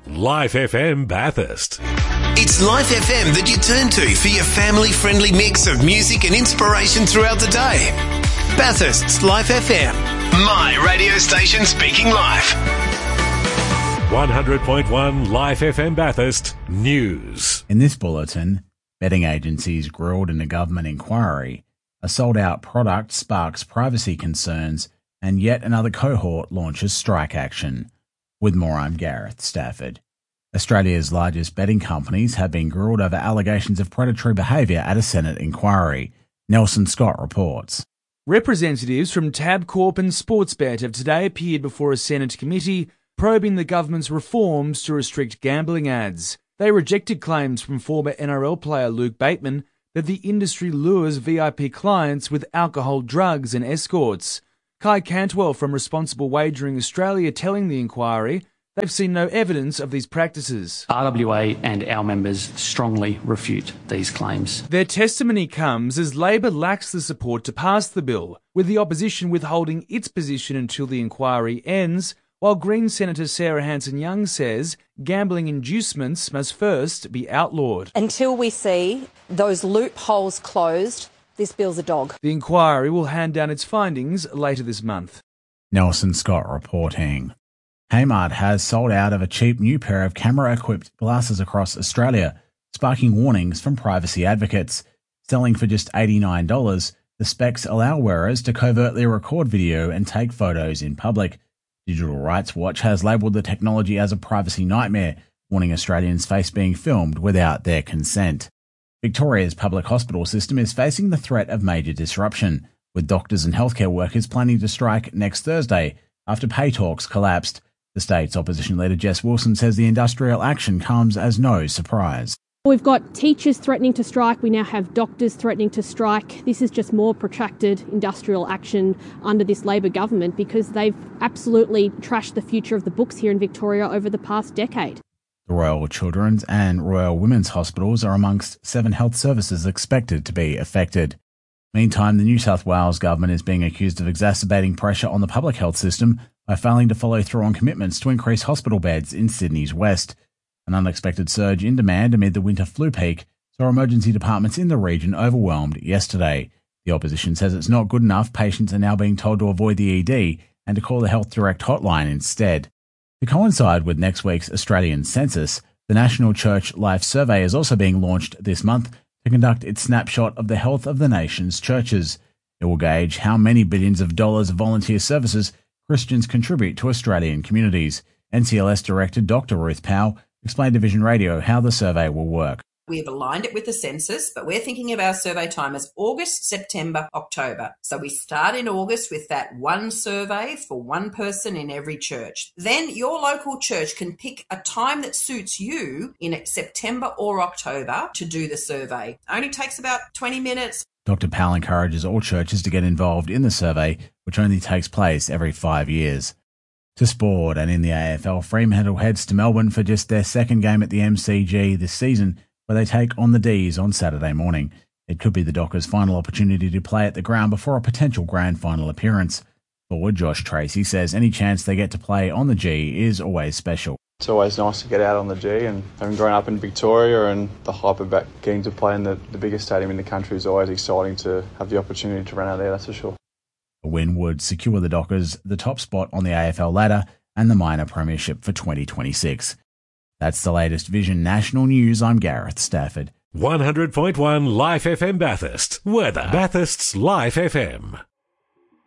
Life FM Bathurst. It's Life FM that you turn to for your family-friendly mix of music and inspiration throughout the day. Bathurst's Life FM. My radio station speaking life. 100.1 Life FM Bathurst News. In this bulletin, betting agencies grilled in a government inquiry, a sold-out product sparks privacy concerns, and yet another cohort launches strike action. With more, I'm Gareth Stafford. Australia's largest betting companies have been grilled over allegations of predatory behaviour at a Senate inquiry. Nelson Scott reports. Representatives from Tabcorp and Sportsbet have today appeared before a Senate committee probing the government's reforms to restrict gambling ads. They rejected claims from former NRL player Luke Bateman that the industry lures VIP clients with alcohol, drugs and escorts. Kai Cantwell from Responsible Wagering Australia telling the inquiry they've seen no evidence of these practices. RWA and our members strongly refute these claims. Their testimony comes as Labor lacks the support to pass the bill, with the opposition withholding its position until the inquiry ends, while Green Senator Sarah Hanson-Young says gambling inducements must first be outlawed. Until we see those loopholes closed, this bill's a dog. The inquiry will hand down its findings later this month. Nelson Scott reporting. Kmart has sold out of a cheap new pair of camera-equipped glasses across Australia, sparking warnings from privacy advocates. Selling for just $89, the specs allow wearers to covertly record video and take photos in public. Digital Rights Watch has labelled the technology as a privacy nightmare, warning Australians face being filmed without their consent. Victoria's public hospital system is facing the threat of major disruption, with doctors and healthcare workers planning to strike next Thursday after pay talks collapsed. The state's opposition leader Jess Wilson says the industrial action comes as no surprise. We've got teachers threatening to strike. We now have doctors threatening to strike. This is just more protracted industrial action under this Labor government because they've absolutely trashed the future of the books here in Victoria over the past decade. The Royal Children's and Royal Women's Hospitals are amongst 7 health services expected to be affected. Meantime, the New South Wales government is being accused of exacerbating pressure on the public health system by failing to follow through on commitments to increase hospital beds in Sydney's west. An unexpected surge in demand amid the winter flu peak saw emergency departments in the region overwhelmed yesterday. The opposition says it's not good enough. Patients are now being told to avoid the ED and to call the Health Direct hotline instead. To coincide with next week's Australian census, the National Church Life Survey is also being launched this month to conduct its snapshot of the health of the nation's churches. It will gauge how many billions of dollars of volunteer services Christians contribute to Australian communities. NCLS Director Dr. Ruth Powell explained to Vision Radio how the survey will work. We've aligned it with the census, but we're thinking of our survey time as August, September, October. So we start in August with that one survey for one person in every church. Then your local church can pick a time that suits you in September or October to do the survey. Only takes about 20 minutes. Dr. Powell encourages all churches to get involved in the survey, which only takes place every 5 years. To sport, and in the AFL, Fremantle heads to Melbourne for just their second game at the MCG this season, where they take on the D's on Saturday morning. It could be the Dockers' final opportunity to play at the ground before a potential grand final appearance. Forward Josh Tracy says any chance they get to play on the G is always special. It's always nice to get out on the G, and having grown up in Victoria and the hype about getting to play in the biggest stadium in the country is always exciting to have the opportunity to run out there, that's for sure. A win would secure the Dockers the top spot on the AFL ladder and the minor premiership for 2026. That's the latest Vision National News. I'm Gareth Stafford. 100.1 Life FM Bathurst. Weather. Bathurst's Life FM.